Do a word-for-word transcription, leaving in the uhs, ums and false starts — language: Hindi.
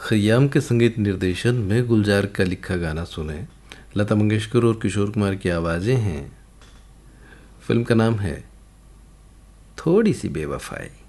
खयाम के संगीत निर्देशन में गुलजार का लिखा गाना सुने। लता मंगेशकर और किशोर कुमार की आवाज़ें हैं। फिल्म का नाम है थोड़ी सी बेवफाई।